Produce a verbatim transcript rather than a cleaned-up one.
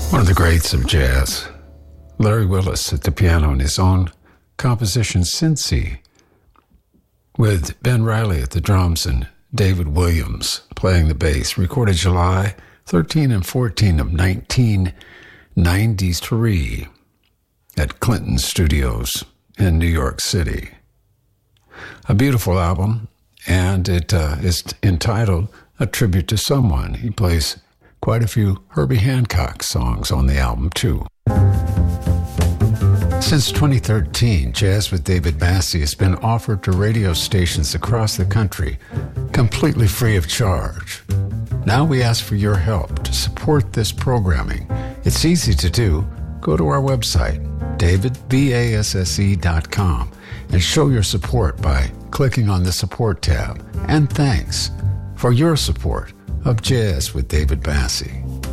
One of the greats of jazz, Larry Willis at the piano in his own composition, Cincy, with Ben Riley at the drums and David Williams playing the bass, recorded July thirteenth and fourteenth of nineteen ninety-three at Clinton Studios in New York City. A beautiful album, and it uh, is entitled A Tribute to Someone. He plays quite a few Herbie Hancock songs on the album, too. Since twenty thirteen, Jazz with David Bassie has been offered to radio stations across the country, completely free of charge. Now we ask for your help to support this programming. It's easy to do. Go to our website, david basse dot com, and show your support by clicking on the support tab. And thanks for your support of Jazz with David Bassie.